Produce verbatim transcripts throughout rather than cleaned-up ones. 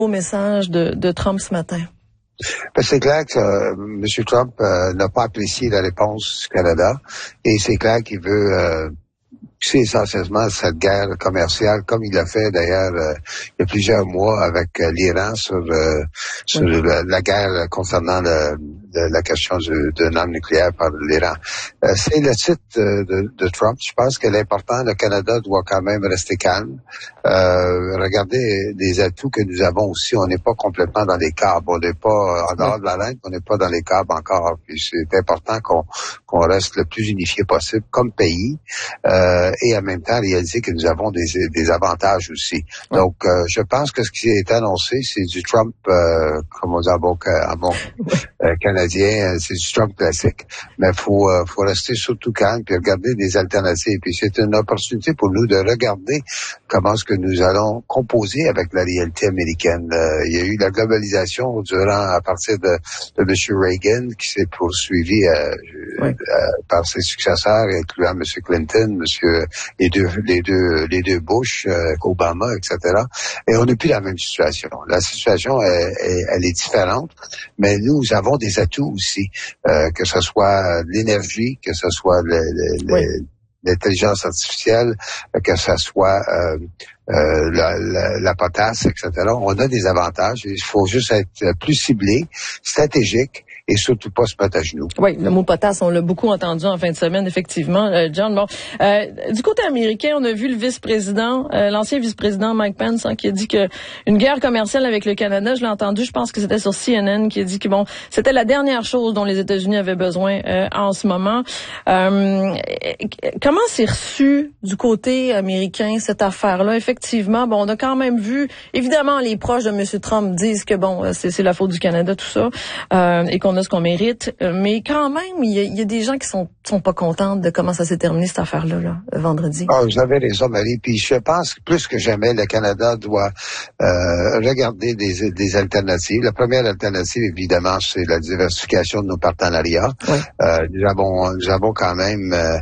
au message de, de Trump ce matin? Ben, c'est clair que euh, M. Trump euh, n'a pas apprécié la réponse du Canada et c'est clair qu'il veut euh, pousser essentiellement cette guerre commerciale, comme il l'a fait d'ailleurs euh, il y a plusieurs mois avec euh, l'Iran sur, euh, sur oui. la, la guerre concernant le, de, la question du, d'une arme nucléaire par l'Iran. Euh, c'est le titre de, de, de Trump. Je pense que l'important, le Canada doit quand même rester calme. Euh, regardez les atouts que nous avons aussi. On n'est pas complètement dans les câbles. On n'est pas en dehors de la ligne. On n'est pas dans les câbles encore. Puis c'est important qu'on, qu'on reste le plus unifié possible comme pays. Euh, et en même temps réaliser que nous avons des, des avantages aussi. Ouais. Donc, euh, je pense que ce qui est annoncé, c'est du Trump, euh, comme on dit en bon, en bon euh, canadien, c'est du Trump classique. Mais il faut, euh, faut rester surtout calme et regarder des alternatives. Puis c'est une opportunité pour nous de regarder comment est-ce que nous allons composer avec la réalité américaine. Euh, il y a eu la globalisation durant, à partir de, de M. Reagan, qui s'est poursuivi euh, oui. euh, par ses successeurs, incluant M. Clinton, M. les deux, les deux, les deux Bush, euh, Obama, et cetera. Et on n'est plus dans la même situation. La situation, elle, elle, elle est différente, mais nous avons des atouts aussi, euh, que ce soit l'énergie, que ce soit le, le, oui. le, l'intelligence artificielle, que ce soit euh, euh, la, la, la potasse, et cetera. On a des avantages. Il faut juste être plus ciblé, stratégique, et surtout pas se mettre à genoux. Oui, le mot potasse, on l'a beaucoup entendu en fin de semaine, effectivement, euh, John. Bon, euh, du côté américain, on a vu le vice-président, euh, l'ancien vice-président Mike Pence, hein, qui a dit que une guerre commerciale avec le Canada, je l'ai entendu, je pense que c'était sur C N N, qui a dit que bon, c'était la dernière chose dont les États-Unis avaient besoin euh, en ce moment. Euh, comment c'est reçu du côté américain cette affaire-là? Effectivement, bon, on a quand même vu, évidemment, les proches de M. Trump disent que bon, c'est, c'est la faute du Canada, tout ça, euh, et qu'on a ce qu'on mérite, mais quand même, il y a, il y a des gens qui sont sont pas contents de comment ça s'est terminé cette affaire-là, là, vendredi. Ah, vous avez raison, Marie. Puis je pense que plus que jamais, le Canada doit euh, regarder des, des alternatives. La première alternative, évidemment, c'est la diversification de nos partenariats. Oui. Euh, nous avons nous avons quand même euh,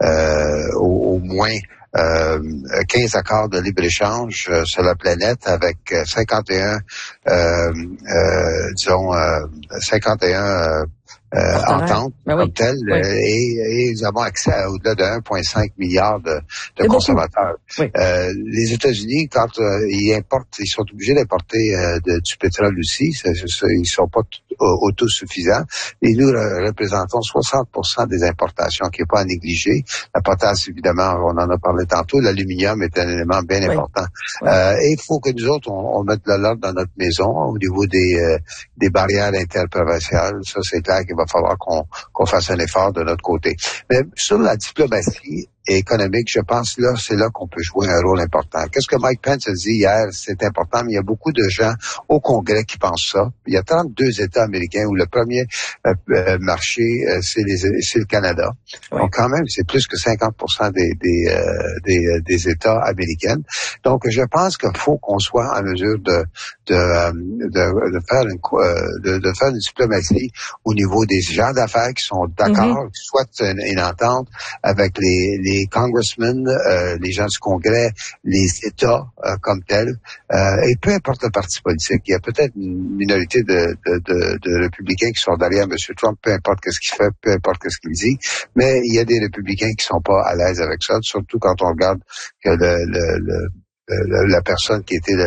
euh, au, au moins Euh, quinze accords de libre-échange euh, sur la planète avec euh, cinquante et un, euh, euh, disons, euh, cinquante et un euh, euh, ententes ben comme oui. telles, oui. euh, et, et nous avons accès à au-delà de un virgule cinq milliard de, de consommateurs. Oui. Euh, les États-Unis, quand euh, ils importent, ils sont obligés d'importer euh, de, du pétrole aussi. C'est, c'est, ils sont pas autosuffisants. Et nous représentons soixante pour cent des importations, qui n'est pas à négliger. La potasse, évidemment, on en a parlé tantôt. L'aluminium est un élément bien oui. important. Oui. Euh, et il faut que nous autres, on, on mette de l'ordre dans notre maison au niveau des, euh, des barrières interprovinciales. Ça, c'est clair qu'il va falloir qu'on, qu'on fasse un effort de notre côté. Mais sur la diplomatie économique, je pense là, c'est là qu'on peut jouer un rôle important. Qu'est-ce que Mike Pence a dit hier? C'est important, mais il y a beaucoup de gens au Congrès qui pensent ça. Il y a trente-deux États américains où le premier euh, euh, marché, euh, c'est, les, c'est le Canada. Oui. Donc quand même, c'est plus que cinquante pour cent des, des, euh, des, des États américains. Donc je pense qu'il faut qu'on soit en mesure de, de, de, de, faire, une, de, de faire une diplomatie au niveau des gens d'affaires qui sont d'accord, mm-hmm. soit une, une entente avec les, les les congressmen, euh, les gens du Congrès, les États euh, comme tels, euh, et peu importe le parti politique. Il y a peut-être une minorité de, de, de, de républicains qui sont derrière M. Trump, peu importe ce qu'il fait, peu importe ce qu'il dit, mais il y a des républicains qui sont pas à l'aise avec ça, surtout quand on regarde que le, le, le, le la personne qui était le,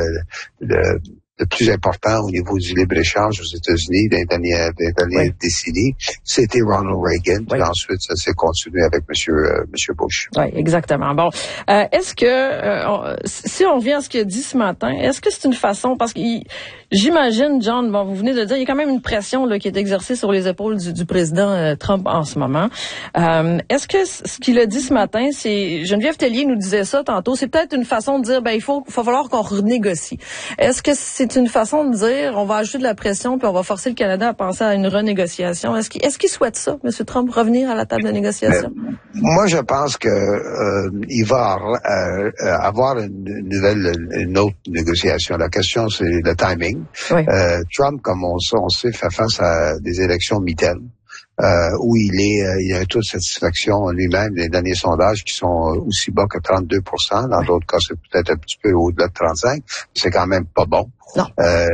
le le plus important au niveau du libre-échange aux États-Unis dans les dernières, des dernières oui. décennies, c'était Ronald Reagan. Oui. Puis ensuite, ça s'est continué avec Monsieur, euh, Monsieur Bush. Oui, exactement. Bon, euh, est-ce que, euh, on, si on revient à ce qu'il a dit ce matin, est-ce que c'est une façon, parce que j'imagine, John, bon, vous venez de dire, il y a quand même une pression là, qui est exercée sur les épaules du, du président euh, Trump en ce moment. Euh, est-ce que ce qu'il a dit ce matin, c'est, Geneviève Tellier nous disait ça tantôt, c'est peut-être une façon de dire, ben il faut, faut falloir qu'on renégocie. Est-ce que c'est C'est une façon de dire, on va ajouter de la pression puis on va forcer le Canada à penser à une renégociation. Est-ce qu'il, est-ce qu'il souhaite ça, M. Trump, revenir à la table de négociation? Euh, moi, je pense que euh, il va euh, avoir une, une nouvelle, une autre négociation. La question, c'est le timing. Oui. Euh, Trump, comme on, on sait, fait face à des élections mi-terme. Euh, où il est, euh, il a un taux de satisfaction lui-même, les derniers sondages qui sont aussi bas que trente-deux pour cent. Dans d'autres cas, c'est peut-être un petit peu au-delà de trente-cinq. C'est quand même pas bon. Non. Euh,